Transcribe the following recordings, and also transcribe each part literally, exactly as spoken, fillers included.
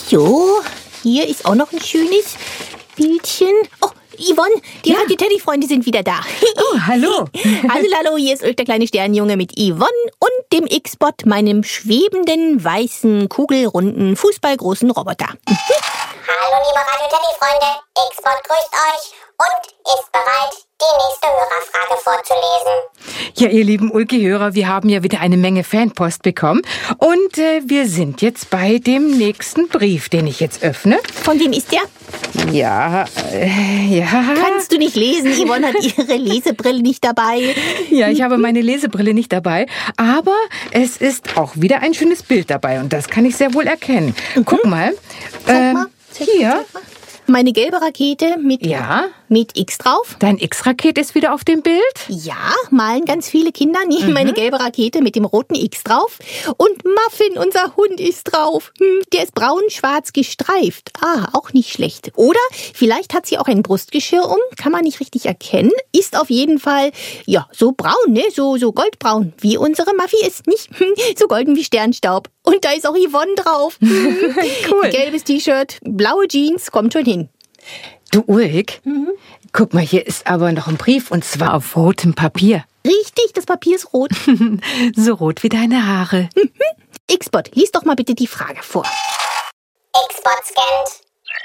So, hier ist auch noch ein schönes Bildchen. Oh, Yvonne, die Ja. Radio-Teddy-Freunde sind wieder da. Oh, hallo. Hallo, hallo, hier ist euch der kleine Sternenjunge mit Yvonne und dem X-Bot, meinem schwebenden, weißen, kugelrunden, fußballgroßen Roboter. Hallo liebe Radio-Teddy-Freunde, X-Bot grüßt euch und ist bereit, die nächste Hörerfrage vorzulesen. Ja, ihr lieben Ulki-Hörer, wir haben ja wieder eine Menge Fanpost bekommen. Und äh, wir sind jetzt bei dem nächsten Brief, den ich jetzt öffne. Von wem ist der? Ja, äh, ja. Kannst du nicht lesen? Yvonne hat ihre Lesebrille nicht dabei. Ja, ich habe meine Lesebrille nicht dabei. Aber es ist auch wieder ein schönes Bild dabei. Und das kann ich sehr wohl erkennen. Guck mal. Zeig ähm, mal. Zeig, hier. zeig mal. Meine gelbe Rakete mit, Ja. mit X drauf. Dein X-Raket ist wieder auf dem Bild. Ja, malen ganz viele Kinder. Nee, Mhm. meine gelbe Rakete mit dem roten X drauf. Und Muffin, unser Hund, ist drauf. Hm, der ist braun-schwarz gestreift. Ah, auch nicht schlecht. Oder vielleicht hat sie auch ein Brustgeschirr um. Kann man nicht richtig erkennen. Ist auf jeden Fall, ja, so braun, ne? So, so goldbraun, wie unsere Muffy ist, nicht? Hm, so golden wie Sternstaub. Und da ist auch Yvonne drauf. Hm. Cool. Gelbes T-Shirt, blaue Jeans, kommt schon hin. Du, Ulk, guck mal, hier ist aber noch ein Brief und zwar auf rotem Papier. Richtig, das Papier ist rot. So rot wie deine Haare. X-Bot, lies doch mal bitte die Frage vor. X-Bot scannt.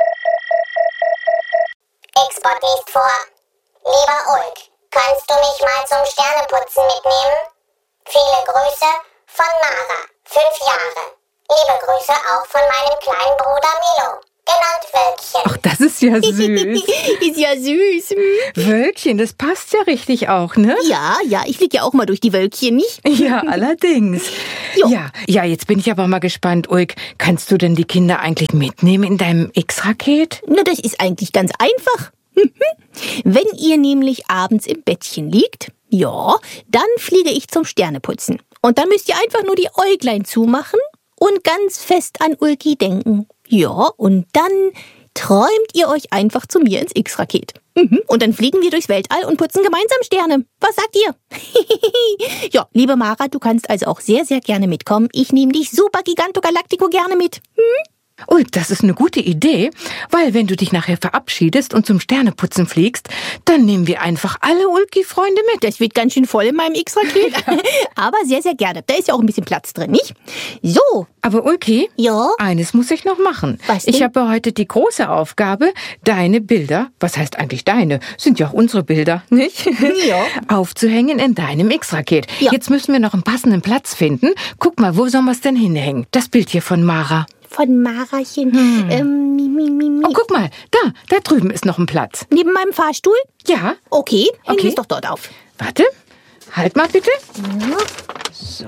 X-Bot liest vor. Lieber Ulk, kannst du mich mal zum Sterneputzen mitnehmen? Viele Grüße von Mara, fünf Jahre. Liebe Grüße auch von meinem kleinen Bruder Milo, genannt Wölkchen. Ach, das ist ja süß. Ist ja süß. Hm. Wölkchen, das passt ja richtig auch, ne? Ja, ja, ich fliege ja auch mal durch die Wölkchen, nicht? Ja, allerdings. Jo. Ja, ja, jetzt bin ich aber mal gespannt, Ulk. Kannst du denn die Kinder eigentlich mitnehmen in deinem X-Raket? Na, das ist eigentlich ganz einfach. Mhm. Wenn ihr nämlich abends im Bettchen liegt, ja, dann fliege ich zum Sterneputzen. Und dann müsst ihr einfach nur die Äuglein zumachen und ganz fest an Ulki denken. Ja, und dann träumt ihr euch einfach zu mir ins X-Raket. Mhm. Und dann fliegen wir durchs Weltall und putzen gemeinsam Sterne. Was sagt ihr? Ja, liebe Mara, du kannst also auch sehr, sehr gerne mitkommen. Ich nehme dich super Giganto Galactico gerne mit. Hm? Ulk, das ist eine gute Idee, weil wenn du dich nachher verabschiedest und zum Sterneputzen fliegst, dann nehmen wir einfach alle Ulki-Freunde mit. Das wird ganz schön voll in meinem X-Raket. Aber sehr, sehr gerne. Da ist ja auch ein bisschen Platz drin, nicht? So. Aber Ulki, Ja? eines muss ich noch machen. Was denn? Ich habe heute die große Aufgabe, deine Bilder, was heißt eigentlich deine, sind ja auch unsere Bilder, nicht? Ja. Aufzuhängen in deinem X-Raket. Ja. Jetzt müssen wir noch einen passenden Platz finden. Guck mal, wo sollen wir es denn hinhängen? Das Bild hier von Mara. Von Marachen. Ähm, mi, mi, mi, mi. Oh, guck mal, da, da drüben ist noch ein Platz. Neben meinem Fahrstuhl? Ja, Okay, hängen Okay. wir es doch dort auf. warte, halt mal bitte. So,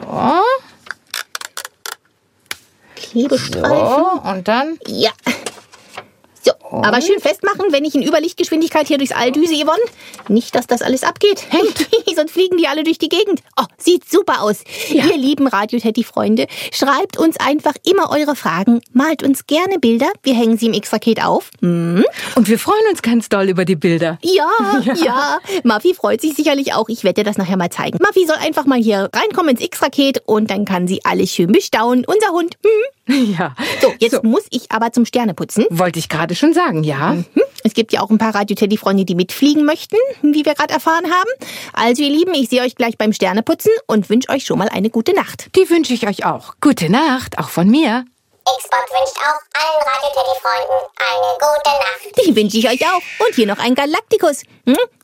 Klebestreifen. so, und dann... Ja. So, aber schön festmachen, wenn ich in Überlichtgeschwindigkeit hier durchs All düse, Yvonne. Nicht, dass das alles abgeht. Sonst fliegen die alle durch die Gegend. Oh, sieht super aus. Ja. Ihr lieben Radio-Teddy-Freunde, schreibt uns einfach immer eure Fragen. Malt uns gerne Bilder. Wir hängen sie im X-Raket auf. Hm? Und wir freuen uns ganz doll über die Bilder. Ja, ja. Muffy freut sich sicherlich auch. Ich werde dir das nachher mal zeigen. Muffy soll einfach mal hier reinkommen ins X-Raket und dann kann sie alles schön bestaunen. Unser Hund. Hm? Ja. So, jetzt muss ich aber zum Sterneputzen. Wollte ich gerade schon sagen, ja. Hm? Es gibt ja auch ein paar Radio-Teddy-Freunde, die mitfliegen möchten, wie wir gerade erfahren haben. Also ihr Lieben, ich sehe euch gleich beim Sterneputzen und wünsche euch schon mal eine gute Nacht. Die wünsche ich euch auch. Gute Nacht, auch von mir. X-Bot wünscht auch allen Radio-Teddy-Freunden eine gute Nacht. Die wünsche ich euch auch. Und hier noch ein Galaktikus. Hm?